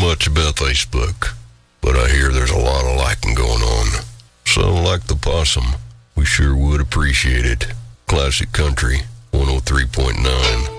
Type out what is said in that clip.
much about Facebook, but I hear there's a lot of liking going on. So, like the possum, we sure would appreciate it. Classic Country 103.9.